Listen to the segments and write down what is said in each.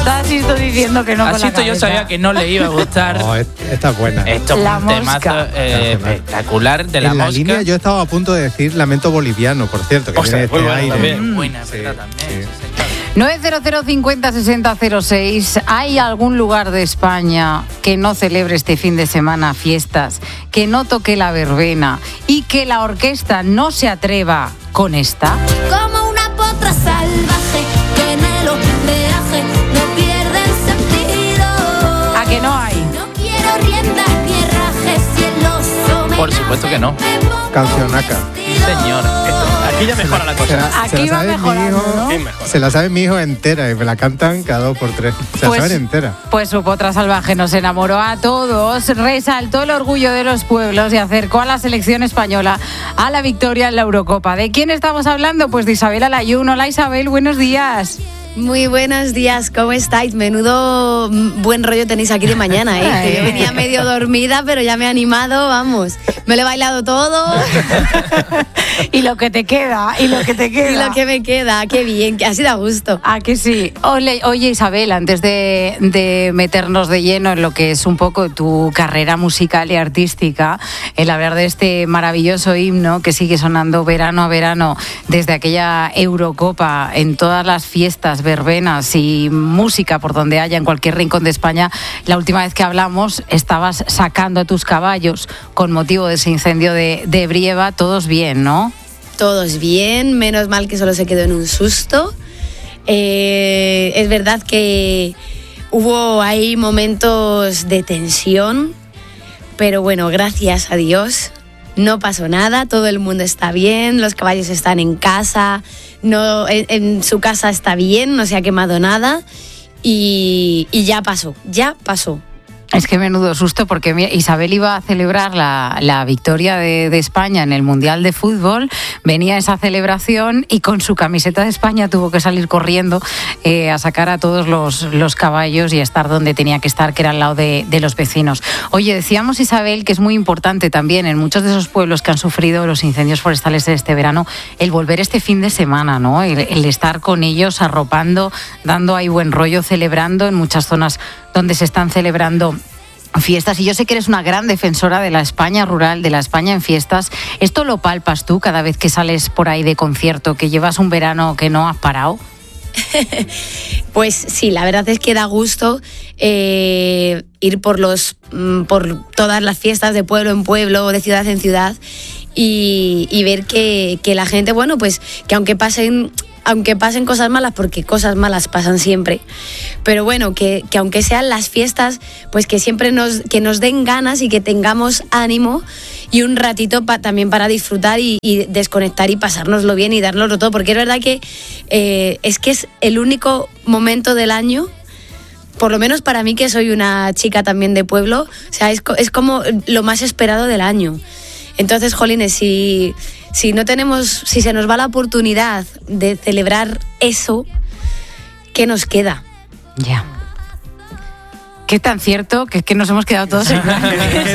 Está Sisto diciendo que no con la Asisto yo cabeza. sabía que no le iba a gustar. No, esta es buena. Esto es La un mosca. temazo espectacular de la en la mosca. línea yo estaba a punto de decir lamento boliviano, por cierto, que Hostia, tiene muy este buena aire. también. Buena, Sí, ¿verdad? También. sí. Sí, señor. 900506006. ¿Hay algún lugar de España que no celebre este fin de semana fiestas, que no toque la verbena y que la orquesta no se atreva con esta? Como una potra salvaje que en el oleaje no pierde el sentido. ¿A que no hay? No quiero riendas ni herrajes y el oso me Por supuesto que no. Cancionaca. Sí, señor. Aquí ya mejora la cosa. Aquí va mejorando, ¿no? Sí, mejor. Se la sabe mi hijo entera y me la cantan cada 2 por 3. Se la saben entera. Pues su potra salvaje nos enamoró a todos, resaltó el orgullo de los pueblos y acercó a la selección española a la victoria en la Eurocopa. ¿De quién estamos hablando? Pues de Isabel Alayún. Hola Isabel, buenos días. Muy buenos días, ¿cómo estáis? Menudo buen rollo tenéis aquí de mañana, ¿eh? Que yo venía medio dormida, pero ya me he animado, vamos. Me lo he bailado todo. Y lo que te queda, y lo que te queda. Y lo que me queda, qué bien, que así da gusto. Ah, que sí. Oye, Isabel, antes de meternos de lleno en lo que es un poco tu carrera musical y artística, el hablar de este maravilloso himno que sigue sonando verano a verano desde aquella Eurocopa en todas las fiestas, verbenas y música por donde haya en cualquier rincón de España, la última vez que hablamos estabas sacando a tus caballos con motivo de ese incendio de Brieva. Todos bien, ¿no? Todos bien, menos mal que solo se quedó en un susto. Es verdad que hubo ahí momentos de tensión, pero bueno, gracias a Dios no pasó nada, todo el mundo está bien, los caballos están en casa, no, en su casa está bien, no se ha quemado nada y ya pasó. Es que menudo susto, porque Isabel iba a celebrar la victoria de España en el Mundial de Fútbol, venía esa celebración y con su camiseta de España tuvo que salir corriendo a sacar a todos los caballos y a estar donde tenía que estar, que era al lado de los vecinos. Oye, decíamos, Isabel, que es muy importante también en muchos de esos pueblos que han sufrido los incendios forestales de este verano, el volver este fin de semana, ¿no? El estar con ellos, arropando, dando ahí buen rollo, celebrando en muchas zonas donde se están celebrando fiestas. Y yo sé que eres una gran defensora de la España rural, de la España en fiestas. ¿Esto lo palpas tú cada vez que sales por ahí de concierto, que llevas un verano que no has parado? Pues sí, la verdad es que da gusto ir por todas las fiestas de pueblo en pueblo o de ciudad en ciudad y ver que la gente, bueno, pues que aunque pasen cosas malas, porque cosas malas pasan siempre, pero bueno, que aunque sean las fiestas, pues que siempre nos den ganas y que tengamos ánimo y un ratito también para disfrutar y desconectar y pasárnoslo bien y dárnoslo todo, porque es verdad que es el único momento del año, por lo menos para mí, que soy una chica también de pueblo, o sea, es como lo más esperado del año. Entonces, jolines, si se nos va la oportunidad de celebrar eso, ¿qué nos queda? Ya. Qué tan cierto que es que nos hemos quedado todos en blanco.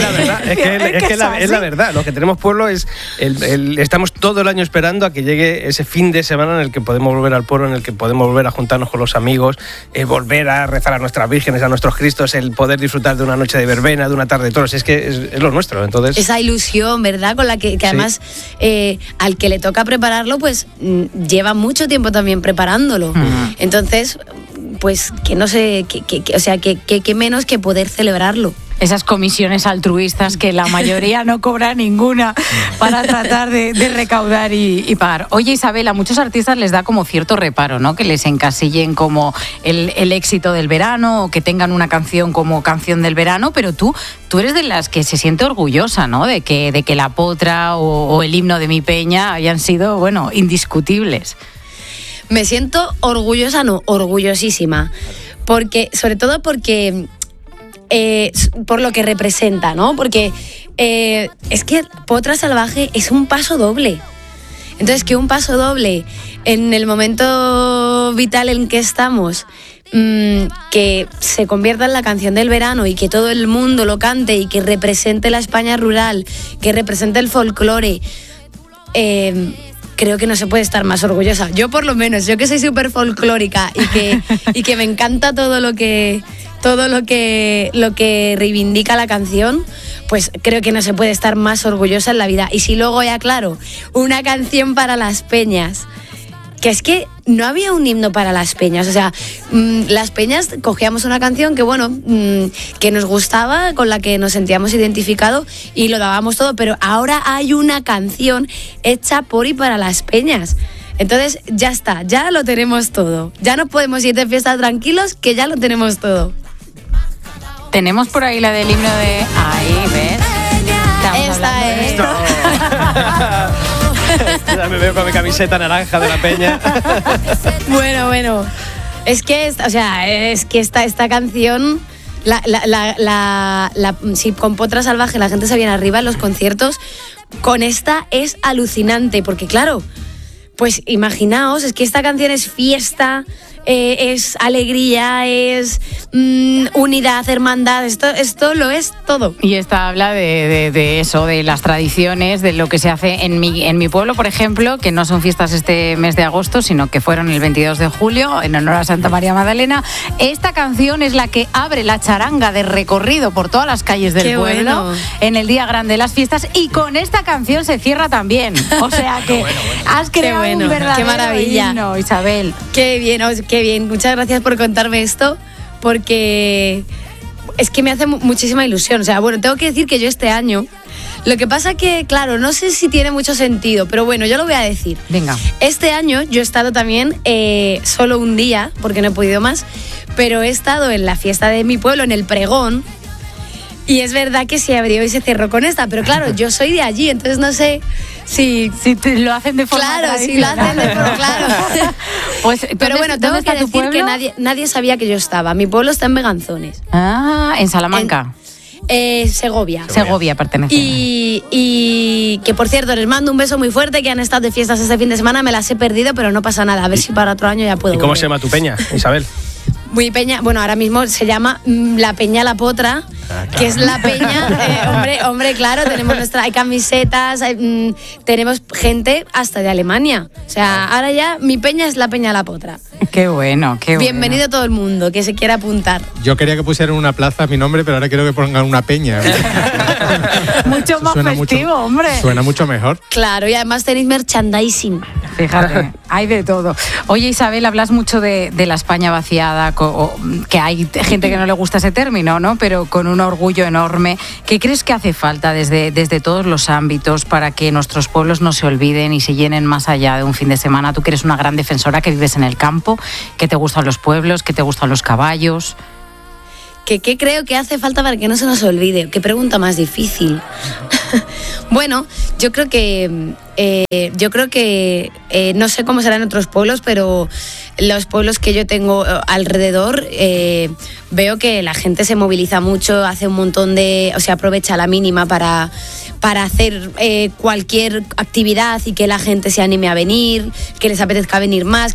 Es la verdad. Lo que tenemos pueblo es estamos todo el año esperando a que llegue ese fin de semana en el que podemos volver al pueblo, en el que podemos volver a juntarnos con los amigos, volver a rezar a nuestras vírgenes, a nuestros cristos, el poder disfrutar de una noche de verbena, de una tarde de toros. Es que es lo nuestro. Entonces, esa ilusión, ¿verdad? Con la que además al que le toca prepararlo, pues lleva mucho tiempo también preparándolo. Entonces, pues que no sé, que menos que poder celebrarlo. Esas comisiones altruistas que la mayoría no cobra ninguna para tratar de recaudar y pagar. Oye, Isabel, a muchos artistas les da como cierto reparo, ¿no? Que les encasillen como el éxito del verano o que tengan una canción como canción del verano, pero tú eres de las que se siente orgullosa, ¿no? De que La Potra o el himno de Mi Peña hayan sido, bueno, indiscutibles. Me siento orgullosa, no, orgullosísima. Sobre todo porque por lo que representa, ¿no? Porque es que Potra Salvaje es un paso doble. Entonces, que un paso doble en el momento vital en que estamos, que se convierta en la canción del verano y que todo el mundo lo cante y que represente la España rural, que represente el folclore, creo que no se puede estar más orgullosa. Yo por lo menos, yo que soy súper folclórica y que me encanta todo lo que reivindica la canción, pues creo que no se puede estar más orgullosa en la vida. Y si luego ya, claro, una canción para las peñas, que es que no había un himno para las peñas, o sea, las peñas cogíamos una canción que, bueno, que nos gustaba, con la que nos sentíamos identificados y lo dábamos todo, pero ahora hay una canción hecha por y para las peñas. Entonces ya está, ya lo tenemos todo. Ya no podemos ir de fiesta tranquilos, que ya lo tenemos todo. Tenemos por ahí la del himno de... Ahí, ¿ves? Esta es. Ya me veo con mi camiseta naranja de la peña. Bueno. Es que esta canción... si con Potra Salvaje la gente se viene arriba en los conciertos, con esta es alucinante, porque claro, pues imaginaos, es que esta canción es fiesta, es alegría, es unidad, hermandad, esto lo es todo. Y esta habla de eso, de las tradiciones, de lo que se hace en mi pueblo, por ejemplo, que no son fiestas este mes de agosto, sino que fueron el 22 de julio, en honor a Santa María Magdalena. Esta canción es la que abre la charanga de recorrido por todas las calles del pueblo, bueno, en el día grande de las fiestas, y con esta canción se cierra también. O sea que has creado un verdadero qué maravilla, himno, Isabel. Qué bien, muchas gracias por contarme esto, porque es que me hace muchísima ilusión. O sea, bueno, tengo que decir que yo este año, lo que pasa que, claro, no sé si tiene mucho sentido, pero bueno, yo lo voy a decir. Venga. Este año yo he estado también solo un día, porque no he podido más, pero he estado en la fiesta de mi pueblo, en el pregón, y es verdad que se abrió y se cerró con esta, pero claro, yo soy de allí, entonces no sé si lo hacen de forma claro, si lo hacen de forma claro. Pues, pero bueno, tengo que decir que nadie sabía que yo estaba. Mi pueblo está en Beganzones. Ah, en Salamanca. Segovia pertenece. Y que, por cierto, les mando un beso muy fuerte, que han estado de fiestas este fin de semana, me las he perdido, pero no pasa nada, a ver si para otro año ya puedo. ¿Y cómo volver. se llama tu peña, Isabel? Mi peña, bueno, ahora mismo se llama La Peña La Potra, claro, que es la peña, hombre, claro, hay camisetas, tenemos gente hasta de Alemania. O sea, ahora ya mi peña es La Peña La Potra. Qué bueno, qué bueno. Bienvenido todo el mundo que se quiera apuntar. Yo quería que pusieran una plaza a mi nombre, pero ahora quiero que pongan una peña. Mucho más festivo, hombre. Suena mucho mejor. Claro, y además tenéis merchandising. Fíjate, hay de todo. Oye, Isabel, hablas mucho de la España vaciada, que hay gente que no le gusta ese término, ¿no? Pero con un orgullo enorme. ¿Qué crees que hace falta desde todos los ámbitos para que nuestros pueblos no se olviden y se llenen más allá de un fin de semana? Tú que eres una gran defensora, que vives en el campo, que te gustan los pueblos, que te gustan los caballos. ¿Qué creo que hace falta para que no se nos olvide? Qué pregunta más difícil. Bueno, yo creo que no sé cómo será en otros pueblos, pero los pueblos que yo tengo alrededor, veo que la gente se moviliza mucho, hace un montón aprovecha la mínima para hacer cualquier actividad y que la gente se anime a venir, que les apetezca venir más,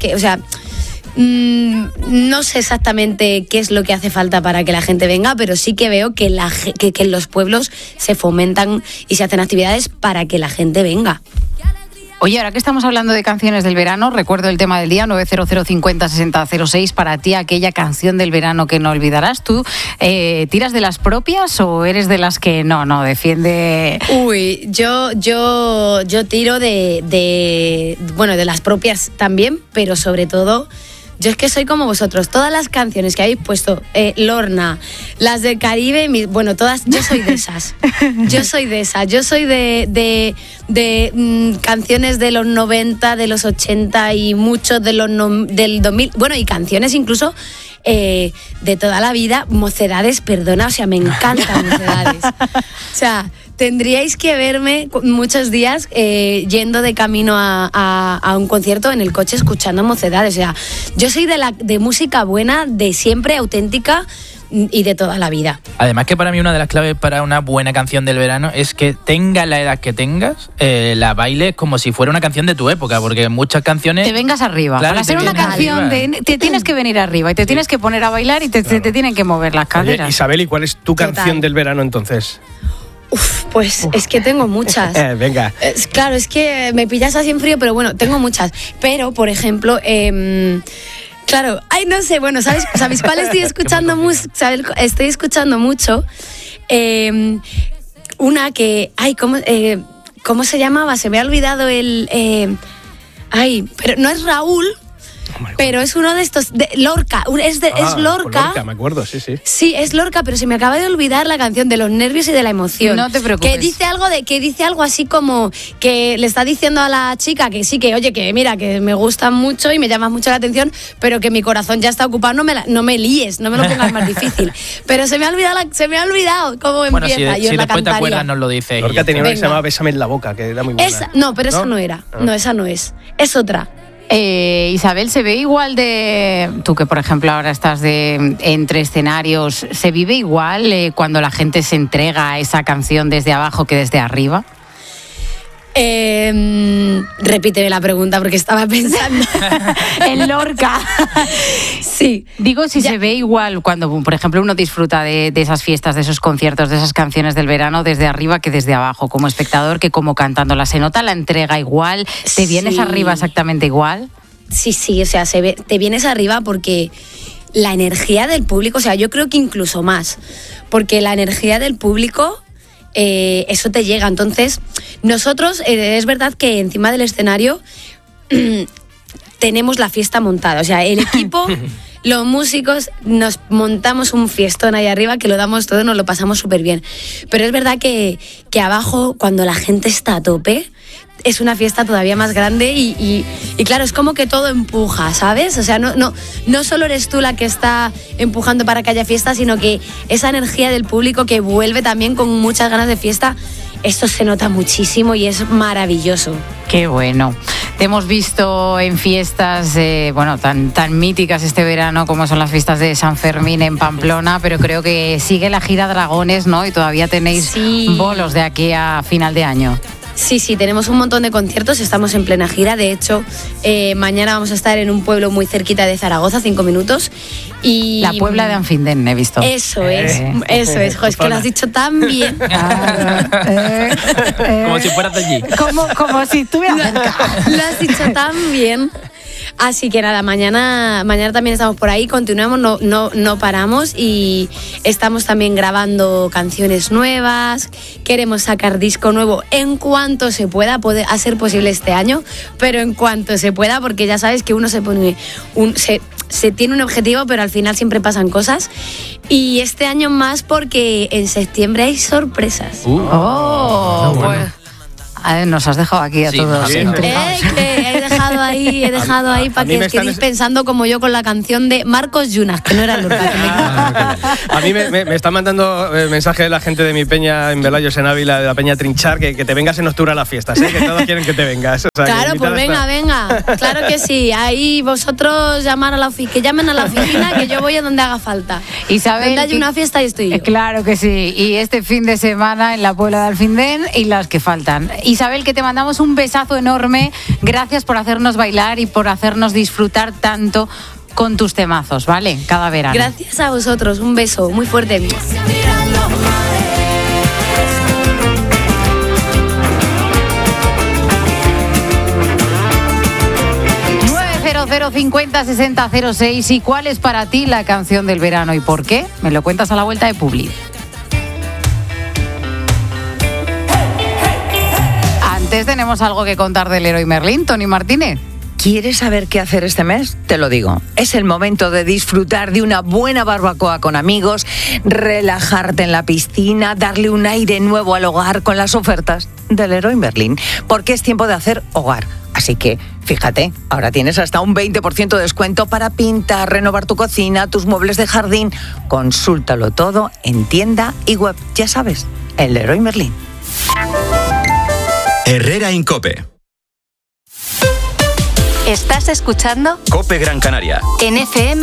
no sé exactamente qué es lo que hace falta para que la gente venga, pero sí que veo que en los pueblos se fomentan y se hacen actividades para que la gente venga. Oye, ahora que estamos hablando de canciones del verano, recuerdo el tema del día, 900506006, para ti aquella canción del verano que no olvidarás. ¿Tú tiras de las propias o eres de las que no defiende? Uy, yo tiro de las propias también, pero sobre todo... Yo es que soy como vosotros, todas las canciones que habéis puesto, Lorna, las del Caribe, todas, yo soy de esas. Yo soy de canciones de los 90, de los 80 y muchos del 2000, y canciones incluso de toda la vida, Mocedades, perdona, me encantan Mocedades. O sea, tendríais que verme muchos días yendo de camino a un concierto en el coche escuchando Mocedades. O sea, yo soy de música buena, de siempre, auténtica y de toda la vida. Además que para mí una de las claves para una buena canción del verano es que tengas la edad que tengas, la bailes como si fuera una canción de tu época, porque muchas canciones... Te vengas arriba. Claro, para ser una canción te tienes que venir arriba y te tienes que poner a bailar y te tienen que mover las caderas. Oye, Isabel, ¿y cuál es tu canción del verano entonces? Pues es que tengo muchas. Venga. Claro, es que me pillas así en frío, pero bueno, tengo muchas. Pero, por ejemplo, claro, no sé, bueno, ¿sabéis cuál estoy escuchando mucho? Estoy escuchando mucho. Una que, ¿cómo se llamaba? Se me ha olvidado pero no es Raúl. Pero es uno de estos, Lorca, es Lorca. Lorca, me acuerdo, sí. Sí, es Lorca, pero se me acaba de olvidar la canción de los nervios y de la emoción. No te preocupes. Que dice algo así como que le está diciendo a la chica que sí, que oye, que mira, que me gustan mucho y me llamas mucho la atención, pero que mi corazón ya está ocupado, no me líes, no me lo pongas más difícil. Pero se me ha olvidado cómo empieza. Si después te acuerdas nos lo dices. Lorca tenía una que se llamaba Bésame en la boca, que era muy buena. Esa no era. No, esa no es. Es otra. Isabel, ¿se ve igual tú que por ejemplo ahora estás entre escenarios, se vive igual cuando la gente se entrega a esa canción desde abajo que desde arriba? Repíteme la pregunta porque estaba pensando en Lorca. Sí. Digo, si se ve igual cuando, por ejemplo, uno disfruta de esas fiestas, de esos conciertos, de esas canciones del verano desde arriba que desde abajo, como espectador que como cantándola. ¿Se nota la entrega igual? ¿Te vienes arriba exactamente igual? Sí, o sea, te vienes arriba porque la energía del público, o sea, yo creo que incluso más, porque la energía del público... eso te llega. Entonces, nosotros, es verdad que encima del escenario tenemos la fiesta montada. O sea, el equipo, los músicos, nos montamos un fiestón ahí arriba que lo damos todo, nos lo pasamos súper bien. Pero es verdad que abajo, cuando la gente está a tope, es una fiesta todavía más grande y claro, es como que todo empuja, ¿sabes? O sea, no solo eres tú la que está empujando para que haya fiesta, sino que esa energía del público que vuelve también con muchas ganas de fiesta, esto se nota muchísimo y es maravilloso. Qué bueno. Te hemos visto en fiestas tan míticas este verano como son las fiestas de San Fermín en Pamplona, pero creo que sigue la gira Dragones, ¿no? Y todavía tenéis bolos de aquí a final de año. Sí, tenemos un montón de conciertos, estamos en plena gira. De hecho, mañana vamos a estar en un pueblo muy cerquita de Zaragoza, 5 minutos. Y la Puebla de Anfindén, he visto. Eso es. Jo, es que lo has dicho tan bien. Como si fueras de allí. Como si estuvieras cerca. Lo has dicho tan bien. Así que nada, mañana también estamos por ahí, continuamos, no paramos y estamos también grabando canciones nuevas, queremos sacar disco nuevo en cuanto se pueda, puede ser posible este año, pero en cuanto se pueda, porque ya sabes que uno se pone se tiene un objetivo, pero al final siempre pasan cosas. Y este año más porque en septiembre hay sorpresas. Bueno. Nos has dejado aquí a todos. Que he dejado ahí para que quedéis pensando como yo con la canción de Marcos Yunas, que no era Lorca. A mí me está mandando mensaje la gente de mi peña en Velayos, en Ávila, de la peña Trinchar, que te vengas en octubre a las fiestas, que todos quieren que te vengas. O sea, claro, pues venga. Claro que sí. Ahí vosotros que llamen a la oficina, que yo voy a donde haga falta. Isabel, donde hay una fiesta y estoy yo. Claro que sí. Y este fin de semana en la Puebla de Alfindén y las que faltan. Isabel, que te mandamos un besazo enorme. Gracias por hacernos bailar y por hacernos disfrutar tanto con tus temazos, ¿vale? Cada verano. Gracias a vosotros. Un beso muy fuerte. 50 60 06. ¿Y cuál es para ti la canción del verano y por qué? Me lo cuentas a la vuelta de Publi. Antes tenemos algo que contar del Leroy Merlin, Tony Martínez. ¿Quieres saber qué hacer este mes? Te lo digo. Es el momento de disfrutar de una buena barbacoa con amigos, relajarte en la piscina, darle un aire nuevo al hogar con las ofertas del Leroy Merlin, porque es tiempo de hacer hogar. Así que, fíjate, ahora tienes hasta un 20% de descuento para pintar, renovar tu cocina, tus muebles de jardín. Consúltalo todo en tienda y web. Ya sabes, el Leroy Merlin. Herrera en COPE. ¿Estás escuchando? COPE Gran Canaria. En FM